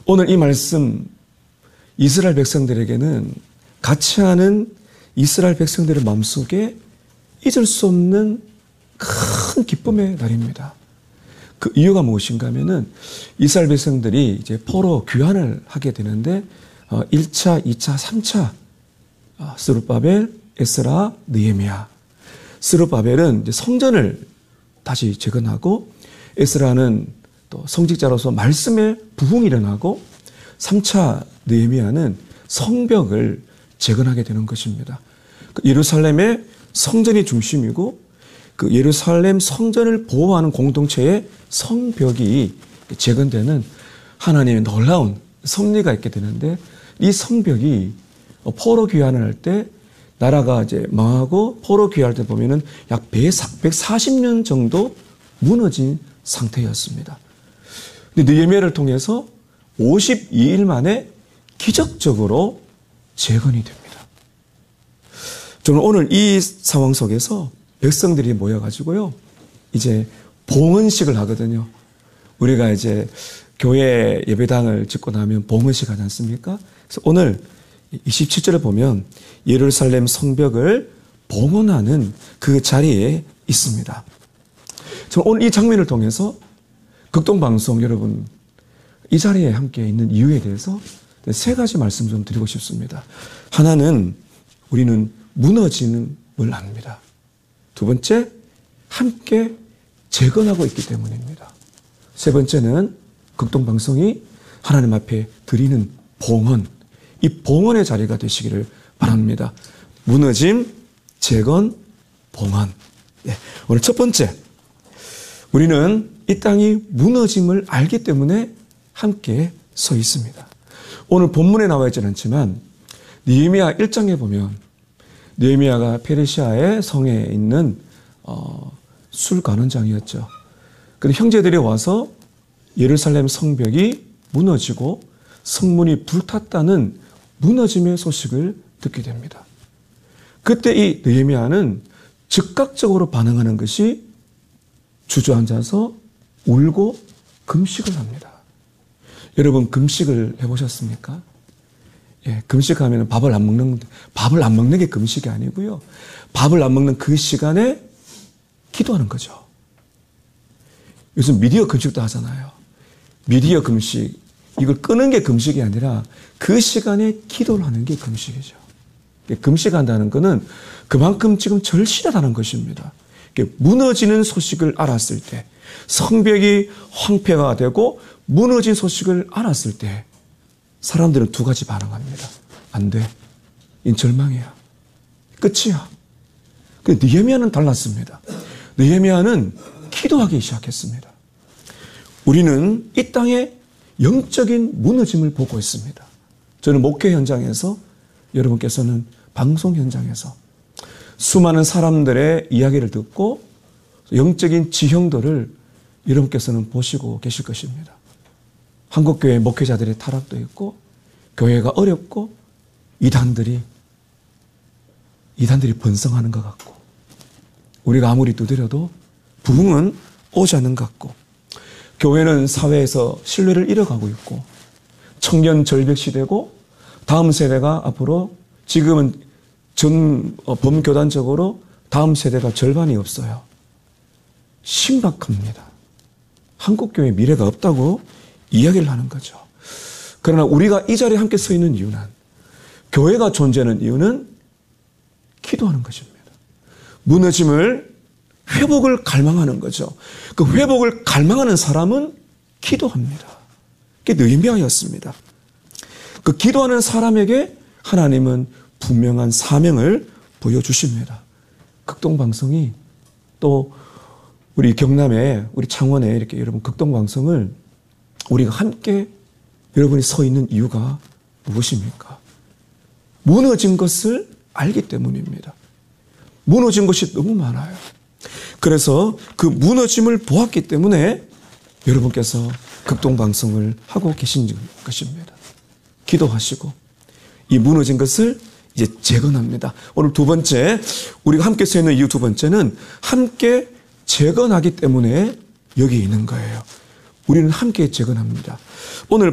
오늘 이 말씀 이스라엘 백성들에게는 같이 하는 이스라엘 백성들의 마음속에 잊을 수 없는 큰 기쁨의 날입니다. 그 이유가 무엇인가 하면은 이스라엘 백성들이 이제 포로 귀환을 하게 되는데 1차, 2차, 3차 스룹바벨, 에스라, 느헤미야. 스룹바벨은 이제 성전을 다시 재건하고 에스라는 또 성직자로서 말씀의 부흥이 일어나고 3차 느헤미야는 성벽을 재건하게 되는 것입니다. 예루살렘의 성전이 중심이고 그 예루살렘 성전을 보호하는 공동체의 성벽이 재건되는 하나님의 놀라운 섭리가 있게 되는데 이 성벽이 포로 귀환을 할 때 나라가 이제 망하고 포로 귀환할 때 보면은 약 140년 정도 무너진 상태였습니다. 근데 느헤미야를 통해서 52일 만에 기적적으로 재건이 됩니다. 저는 오늘 이 상황 속에서 백성들이 모여가지고요, 이제 봉헌식을 하거든요. 우리가 이제 교회 예배당을 짓고 나면 봉헌식 하지 않습니까? 그래서 오늘 27절을 보면 예루살렘 성벽을 봉헌하는 그 자리에 있습니다. 저는 오늘 이 장면을 통해서 극동방송 여러분 이 자리에 함께 있는 이유에 대해서 세 가지 말씀 좀 드리고 싶습니다. 하나는 우리는 무너짐을 압니다. 두 번째, 함께 재건하고 있기 때문입니다. 세 번째는 극동방송이 하나님 앞에 드리는 봉헌, 이 봉헌의 자리가 되시기를 바랍니다. 무너짐, 재건, 봉헌. 네, 오늘 첫 번째, 우리는 이 땅이 무너짐을 알기 때문에 함께 서 있습니다. 오늘 본문에 나와 있지는 않지만 느헤미야 1장에 보면 느헤미야가 페르시아의 성에 있는 술 관원장이었죠. 그런데 형제들이 와서 예루살렘 성벽이 무너지고 성문이 불탔다는 무너짐의 소식을 듣게 됩니다. 그때 이 느헤미야는 즉각적으로 반응하는 것이 주저앉아서 울고 금식을 합니다. 여러분 금식을 해보셨습니까? 예, 금식하면 밥을 안 먹는 게 금식이 아니고요. 밥을 안 먹는 그 시간에 기도하는 거죠. 요즘 미디어 금식도 하잖아요. 미디어 금식, 이걸 끄는 게 금식이 아니라 그 시간에 기도를 하는 게 금식이죠. 금식한다는 것은 그만큼 지금 절실하다는 것입니다. 무너지는 소식을 알았을 때, 성벽이 황폐가 되고 무너진 소식을 알았을 때 사람들은 두 가지 반응합니다. 안 돼. 이 절망이야. 끝이야. 근데 느헤미야는 달랐습니다. 느헤미야는 기도하기 시작했습니다. 우리는 이 땅에 영적인 무너짐을 보고 있습니다. 저는 목회 현장에서, 여러분께서는 방송 현장에서 수많은 사람들의 이야기를 듣고 영적인 지형들을 여러분께서는 보시고 계실 것입니다. 한국교회 목회자들의 타락도 있고 교회가 어렵고 이단들이 번성하는 것 같고 우리가 아무리 두드려도 부흥은 오지 않는 것 같고 교회는 사회에서 신뢰를 잃어가고 있고 청년 절벽 시대고 다음 세대가 앞으로 지금은 범교단적으로 다음 세대가 절반이 없어요. 심각합니다. 한국교회 미래가 없다고 이야기를 하는 거죠. 그러나 우리가 이 자리에 함께 서 있는 이유는, 교회가 존재하는 이유는 기도하는 것입니다. 무너짐을, 회복을 갈망하는 거죠. 그 회복을 갈망하는 사람은 기도합니다. 그게 느헤미야였습니다. 그 기도하는 사람에게 하나님은 분명한 사명을 보여주십니다. 극동방송이 또 우리 경남에, 우리 창원에 이렇게 여러분 극동방송을 우리가 함께 여러분이 서 있는 이유가 무엇입니까? 무너진 것을 알기 때문입니다. 무너진 것이 너무 많아요. 그래서 그 무너짐을 보았기 때문에 여러분께서 극동방송을 하고 계신 것입니다. 기도하시고 이 무너진 것을 이제 재건합니다. 오늘 두 번째, 우리가 함께 서 있는 이유 두 번째는 함께 재건하기 때문에 여기 있는 거예요. 우리는 함께 재건합니다. 오늘